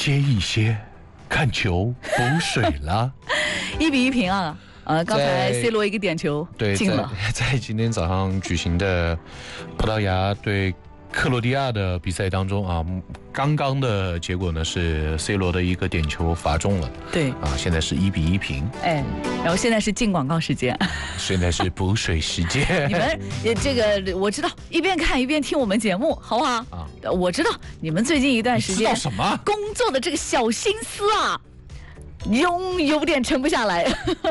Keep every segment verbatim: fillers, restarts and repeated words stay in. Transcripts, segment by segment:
歇一歇，看球补水了。 一比一平啊。呃，刚才 C 罗一个点球进了。 在, 在今天早上举行的葡萄牙对克罗地亚的比赛当中啊，刚刚的结果呢是 C 罗的一个点球罚中了。 对啊，现在是一比一平。 哎，然后现在是进广告时间， 现在是补水时间。 你们这个我知道，一边看一边听我们节目，好不好？啊，我知道你们最近一段时间知道什么工作的这个小心思啊。有有点沉不下来，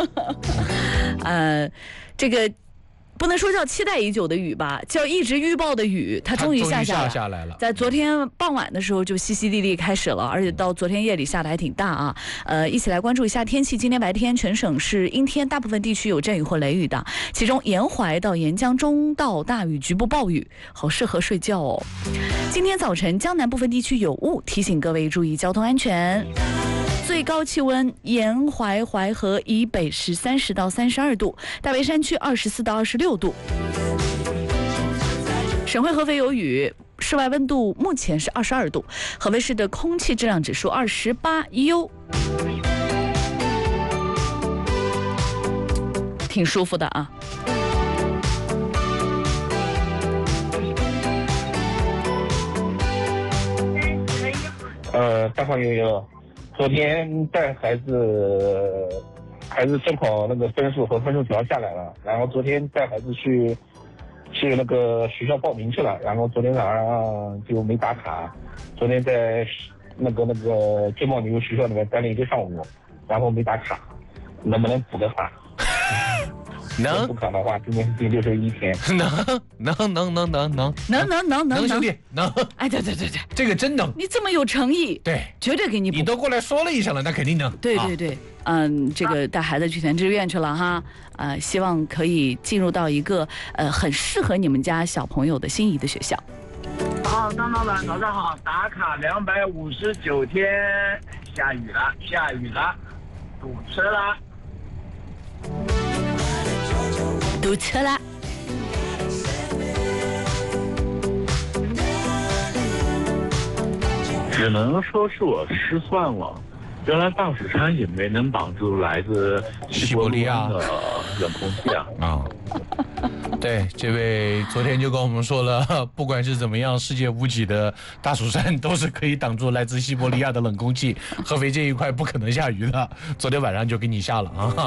呃，这个不能说叫期待已久的雨吧，叫一直预报的雨，它终于下下来。 下来了。 在昨天傍晚的时候就淅淅沥沥开始了，而且到昨天夜里下的还挺大啊。呃，一起来关注一下天气。今天白天全省是阴天，大部分地区有阵雨或雷雨的，其中沿淮到沿江中到大雨，局部暴雨，好适合睡觉哦。今天早晨江南部分地区有雾，提醒各位注意交通安全。最高气温，沿淮淮河以北是三十到三十二度，大围山区二十四到二十六度。省会合肥有雨，室外温度目前是二十二度，合肥市的空气质量指数二十八优，挺舒服的啊。 呃，大胖悠悠。昨天带孩子，孩子正好那个分数和分数条下来了，然后昨天带孩子去去那个学校报名去了，然后昨天晚上就没打卡，昨天在那个那个金茂牛学校里面待了一个上午，然后没打卡，能不能补个卡？ 能不卡的话，今天今天就是一天。 能能能能能能能能能能能兄弟能！ 哎，对对对对， 这个真能！ 你这么有诚意， 对， 绝对给你补。 你都过来说了一声了，那肯定能。 对对对，啊、嗯，这个带孩子去填志愿去了哈，呃，希望可以进入到一个呃很适合你们家小朋友的心仪的学校。 好，张老板早上好，打卡两百五十九天，下雨了，下雨了，堵车了。 堵车了， 只能说是我失算了。原来大蜀山也没能挡住来自西伯利亚的冷空气啊！ 啊，对，这位昨天就跟我们说了，不管是怎么样，世界无几的大蜀山都是可以挡住来自西伯利亚的冷空气，合肥这一块不可能下雨的。昨天晚上就给你下了啊！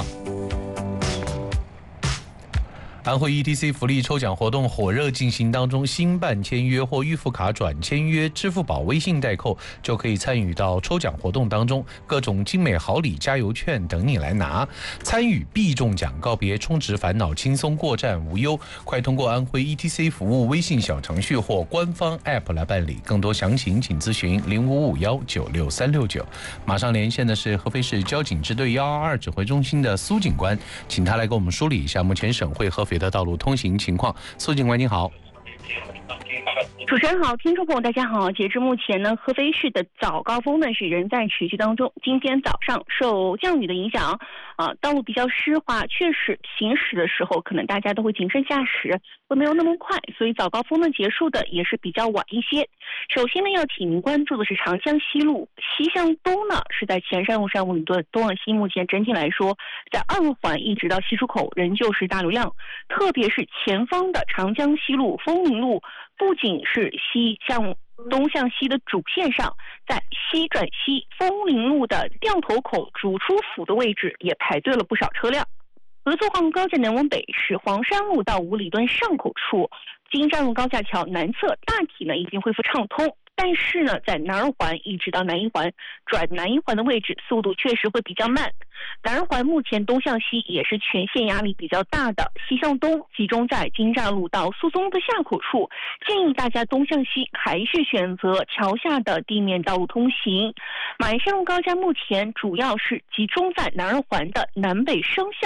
安徽 E T C 福利抽奖活动火热进行当中，新办签约或预付卡转签约、支付宝、微信代扣就可以参与到抽奖活动当中，各种精美好礼、加油券等你来拿，参与必中奖，告别充值烦恼，轻松过站无忧。快通过安徽 E T C 服务微信小程序或官方 App 来办理，更多详情请咨询零五五幺九六三六九。马上连线的是合肥市交警支队一二二指挥中心的苏警官，请他来给我们梳理一下目前省会合肥的道路通行情况。苏警官您好。 主持人好，听众朋友大家好。截至目前呢，合肥市的早高峰呢是仍在持续当中。今天早上受降雨的影响，啊、呃，道路比较湿滑，确实行驶的时候可能大家都会谨慎驾驶，会没有那么快，所以早高峰呢结束的也是比较晚一些。首先呢，要请您关注的是长江西路西向东呢，是在前山路上五里多东往西，目前整体来说，在二环一直到西出口仍旧是大流量，特别是前方的长江西路丰宁路。不仅是西向东向西的主线上，在西转西丰宁路的掉头口主出府的位置也排队了不少车辆。合作换高架南往北是黄山路到五里墩上口处，金站路高架桥南侧大体呢已经恢复畅通。但是呢，在南二环一直到南一环转南一环的位置，速度确实会比较慢。南二环目前东向西也是全线压力比较大的，西向东集中在金站路到苏松的下口处，建议大家东向西还是选择桥下的地面道路通行。马鞍山路高架目前主要是集中在南二环的南北双向。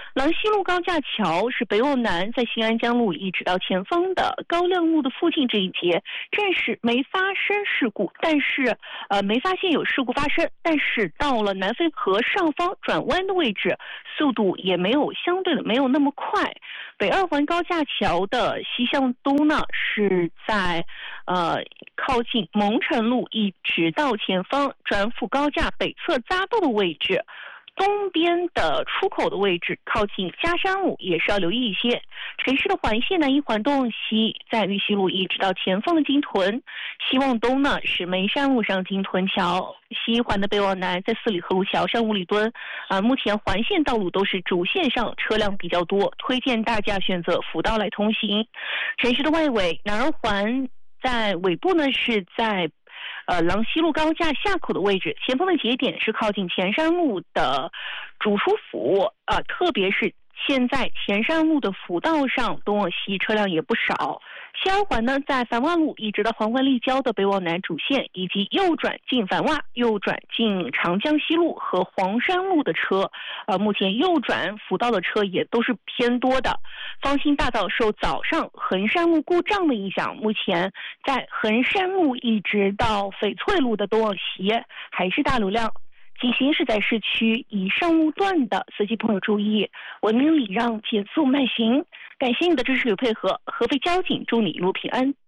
廊西路高架桥是北往南在新安江路一直到前方的高亮路的附近这一节，暂时没发生事故，但是呃没发现有事故发生，但是到了南汾河上方转弯的位置，速度也没有相对的没有那么快。北二环高架桥的西向东呢，是在呃靠近蒙城路一直到前方转府高架北侧匝道的位置。东边的出口的位置靠近嘉山路也是要留意一些。城市的环线南一环东往西，在玉溪路一直到前方的金屯，西往东呢是梅山路上金屯桥，西一环的北往南在四里河路桥上五里墩。啊，目前环线道路都是主线上车辆比较多，推荐大家选择辅道来通行。城市的外围南二环在尾部呢是在呃，廊西路高架下口的位置，前方的节点是靠近前山路的主书府，呃，特别是现在前山路的辅道上东往西车辆也不少。西二环呢，在繁华路一直到环环立交的北往南主线，以及右转进繁华、右转进长江西路和黄山路的车，呃，目前右转辅道的车也都是偏多的。芳兴大道受早上衡山路故障的影响，目前在衡山路一直到翡翠路的东往西还是大流量。仅行驶在市区以上路段的司机朋友注意，文明礼让，减速慢行。感谢你的支持与配合，合肥交警祝你一路平安。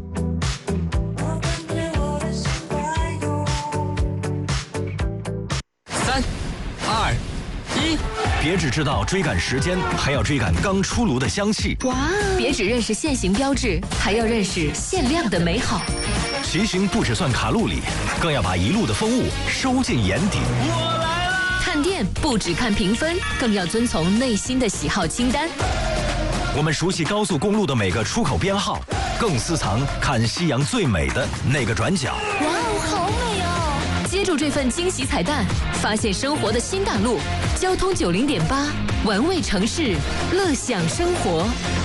三、二、一， 别只知道追赶时间，还要追赶刚出炉的香气。 哇！别只认识限行标志，还要认识限量的美好。 骑行不只算卡路里，更要把一路的风物收进眼底。 我来了！ 看店不只看评分，更要遵从内心的喜好清单。 我们熟悉高速公路的每个出口编号，更私藏看夕阳最美的那个转角。 哇哦，好美哦！接住这份惊喜彩蛋，发现生活的新大陆。交通九零点八，玩味城市，乐享生活。